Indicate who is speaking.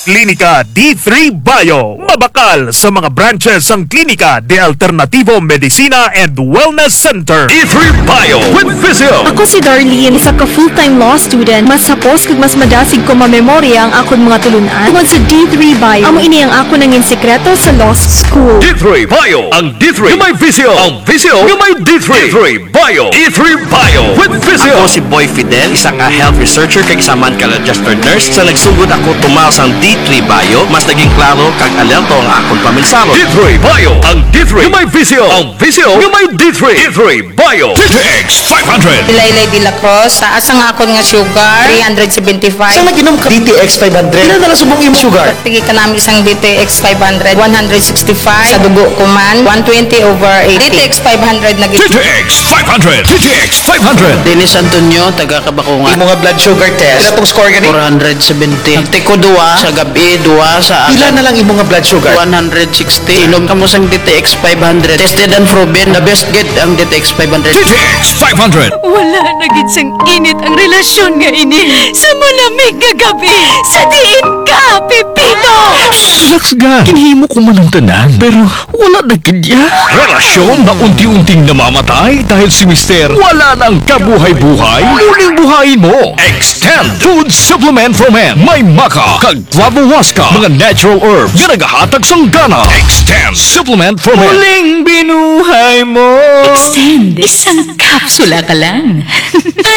Speaker 1: Klinika D3 Bio. Mabakal sa mga branches ang Klinika de Alternativo Medicina and Wellness Center.
Speaker 2: D3 Bio with Physio.
Speaker 3: Ako si Darlene, isa ka full-time law student. Mas hapos kag mas madasig ko mamemorya ang akon mga tulunan. Tungod sa D3 Bio, amo ini ang ako nangin sekreto sa law school.
Speaker 2: D3 Bio. Ang D3 yung may Physio. Ang Physio yung may D3. D3 Bio. D3 Bio with Physio.
Speaker 4: Ako si Boy Fidel, isang health researcher kag isa man ka registered nurse. Sa nagsugod ako tumaw sa D3 Bio, mas naging klaro kag alerto ang akong paminsalo.
Speaker 2: D3 Bio. Ang D3 yung may Physio. Ang Physio yung may D3. D3 Bio. DTX 500.
Speaker 5: Laylay de la Cruz, taas ang akon nga sugar, 375.
Speaker 6: Saan nag-inom ka? DTX 500. Ilan na lang subong yung sugar?
Speaker 5: Pigi ka namin isang DTX 500, 165. Sa dugo ko man, 120/80. DTX 500 na gito.
Speaker 2: DTX 500. DTX 500.
Speaker 7: Dennis Antonio, taga Kabakungan.
Speaker 6: Yung mga blood sugar test. Ilan pong score gani?
Speaker 7: 470. Nagtiko duwa sa gabi, duwa sa
Speaker 6: Ilan na lang yung mga blood sugar?
Speaker 7: 160. Inom ka mo sang DTX 500. Tested and proven. The best get ang DTX 500.
Speaker 2: DTX 500.
Speaker 8: Wala na gid sang init ang relasyon nga ini sa malamig nga gabi sa diin ka, Pipino!
Speaker 2: Relax ga. Kinhimo ko man ang tanan. Pero wala na kanya. Relasyon na unti-unting namamatay dahil si Mister wala nang kabuhay-buhay. Muling buhayin mo. Extend Food Supplement for Men. May maka kag Flavowaska. Mga natural herbs nga nagahatag sang gana. Extend Supplement for Men. Muling binuhay mo.
Speaker 8: Extend, isang kapsula ka lang.